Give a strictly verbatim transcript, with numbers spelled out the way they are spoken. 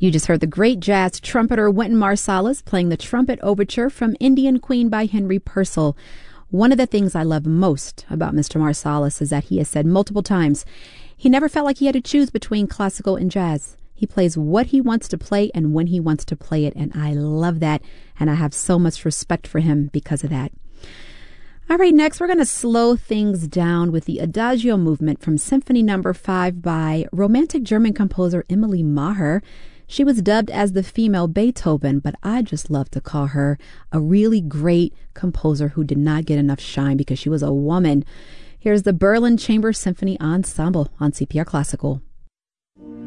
You just heard the great jazz trumpeter Wynton Marsalis playing the Trumpet Overture from Indian Queen by Henry Purcell. One of the things I love most about Mister Marsalis is that he has said multiple times he never felt like he had to choose between classical and jazz. He plays what he wants to play and when he wants to play it, and I love that, and I have so much respect for him because of that. All right, next we're going to slow things down with the Adagio movement from Symphony Number five by Romantic German composer Emily Maher. She was dubbed as the female Beethoven, but I just love to call her a really great composer who did not get enough shine because she was a woman. Here's the Berlin Chamber Symphony Ensemble on C P R Classical.